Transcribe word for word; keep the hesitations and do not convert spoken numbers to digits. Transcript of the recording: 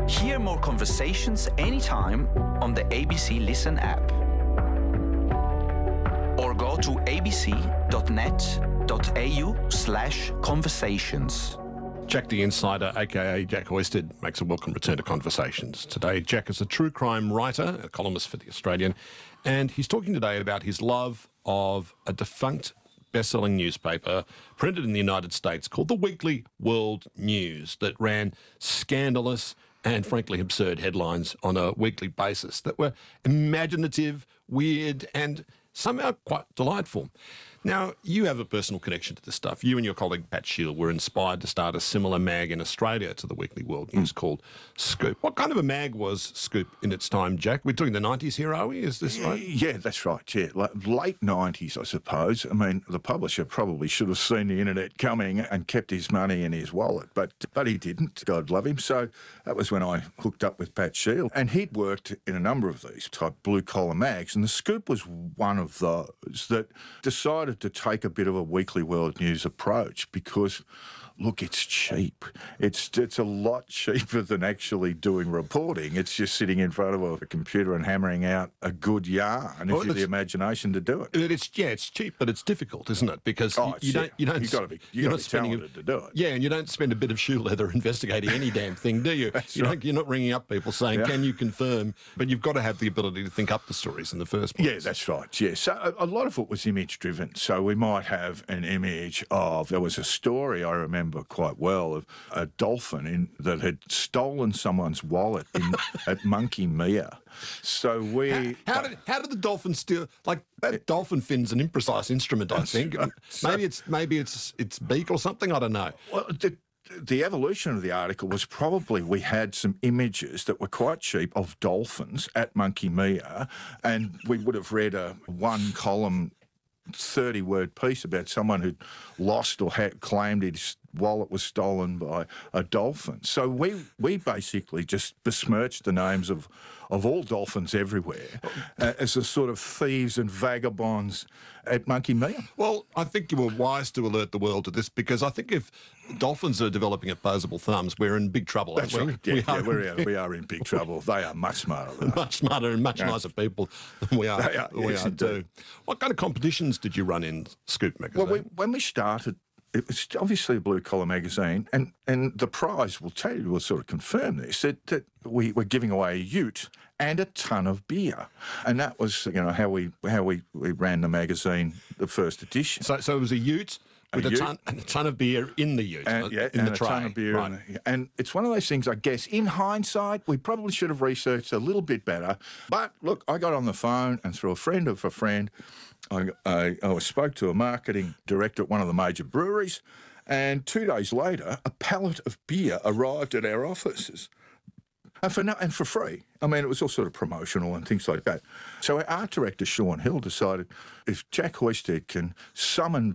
Hear more conversations anytime on the A B C Listen app. Or go to abc.net.au slash conversations. Jack the Insider, aka Jack Hoisted, makes a welcome return to Conversations. Today, Jack is a true crime writer, a columnist for The Australian, and he's talking today about his love of a defunct best-selling newspaper printed in the United States called the Weekly World News that ran scandalous and frankly absurd headlines on a weekly basis that were imaginative, weird, and somehow quite delightful. Now, you have a personal connection to this stuff. You and your colleague Pat Shield were inspired to start a similar mag in Australia to the Weekly World News mm. called Scoop. What kind of a mag was Scoop in its time, Jack? We're talking the nineties here, are we? Is this right? Yeah, that's right, yeah. Like late nineties, I suppose. I mean, the publisher probably should have seen the internet coming and kept his money in his wallet, but but he didn't, God love him. So that was when I hooked up with Pat Shield. And he'd worked in a number of these type blue-collar mags, and the Scoop was one of those that decided to take a bit of a Weekly World News approach because, look, it's cheap. It's it's a lot cheaper than actually doing reporting. It's just sitting in front of a computer and hammering out a good yarn if well, you have the imagination to do it. It's yeah, it's cheap, but it's difficult, isn't it? Because oh, you, you don't you don't you've got to be you've got to be talented a, to do it. Yeah, and you don't spend a bit of shoe leather investigating any damn thing, do you? That's you right. don't, you're not ringing up people saying, yeah. "Can you confirm?" But you've got to have the ability to think up the stories in the first place. Yeah, that's right. Yeah, so a, a lot of it was image driven. So we might have an image of there was a story I remember quite well of a dolphin in, that had stolen someone's wallet in, at Monkey Mia. So we... How, how, did, how did the dolphin steal... Like, that it, dolphin fin's an imprecise instrument, I think. Right. So, maybe it's maybe it's its beak or something, I don't know. Well, the, the evolution of the article was probably we had some images that were quite cheap of dolphins at Monkey Mia, and we would have read a one-column thirty-word piece about someone who'd lost or had claimed his wallet was stolen by a dolphin. So we we basically just besmirched the names of, of all dolphins everywhere uh, as a sort of thieves and vagabonds at Monkey Mia. Well, I think you were wise to alert the world to this because I think if dolphins are developing opposable thumbs, we're in big trouble. That's we? right. Yeah, we, yeah, are, we're, we are in big trouble. They are much smarter than us. Much smarter and much yeah. nicer people than we are. They are, we yes, are too. What kind of competitions did you run in Scoop magazine? Well, we, when we started, it was obviously a blue-collar magazine, and, and the prize will tell you, will sort of confirm this, that, that we were giving away a ute and a ton of beer. And that was, you know, how we how we, we ran the magazine, the first edition. So so it was a ute with a, a, ton, and a ton of beer in the ute, and, yeah, in and the a tray. ton of beer. Right. In the, and it's one of those things, I guess, in hindsight, we probably should have researched a little bit better. But, look, I got on the phone and through a friend of a friend, I, I, I spoke to a marketing director at one of the major breweries, and two days later, a pallet of beer arrived at our offices. And for, no, and for free. I mean, it was all sort of promotional and things like that. So our art director, Sean Hill, decided if Jack Hoisted can summon